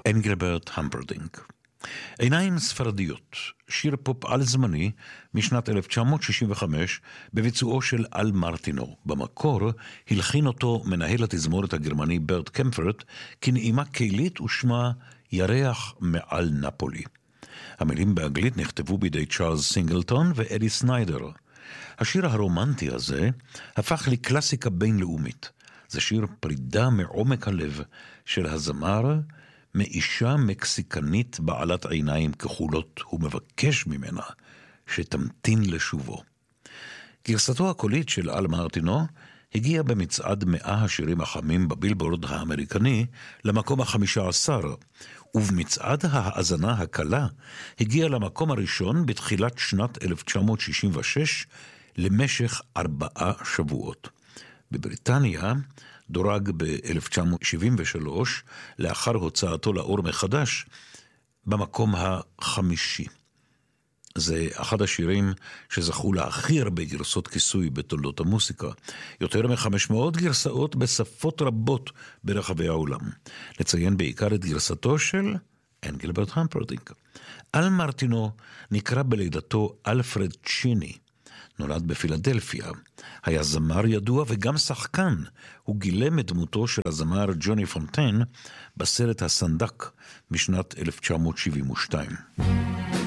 אנגלברט המפרדינק. עיניים ספרדיות, שיר פופ על זמני משנת 1965 בביצועו של אל מרטינו. במקור הלחין אותו מנהל התזמורת הגרמני ברט קמפרט כנעימה קהילית ושמה ירח מעל נפולי. המילים באנגלית נכתבו בידי צ'ארלס סינגלטון ואדי סניידר. השיר הרומנטי הזה הפך לקלאסיקה בינלאומית. זה שיר פרידה מעומק הלב של הזמר מאישה מקסיקנית בעלת עיניים כחולות, ומבקש ממנה שתמתין לשובו. גרסתו הקולית של אל מרטינו הגיעה במצעד 100 השירים החמים בבילבורד האמריקני למקום ה-15, ובמצעד ההאזנה הקלה הגיע למקום הראשון בתחילת שנת 1966 למשך 4 שבועות. בבריטניה דורג ב-1973, לאחר הוצאתו לאור מחדש, במקום ה-5. זה אחד השירים שזכו להכי הרבה גרסות כיסוי בתולדות המוסיקה. יותר מ-500 גרסאות בשפות רבות ברחבי העולם. נציין בעיקר את גרסתו של אנגלברט המפרדינק. אל מרטינו נקרא בלידתו אלפרד צ'יני. נולד בפילדלפיה. היה זמר ידוע וגם שחקן. הוא גילם את דמותו של הזמר ג'וני פונטיין בסרט הסנדק משנת 1972.